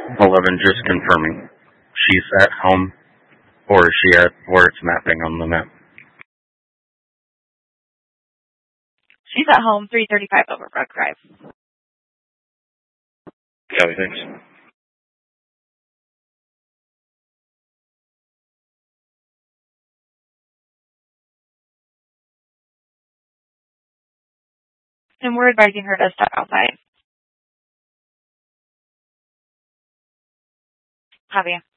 11, just confirming. She's at home, or is she at where it's mapping on the map? She's at home, 335 Overbrook Drive. Copy, thanks. And we're advising her to step outside. Copy.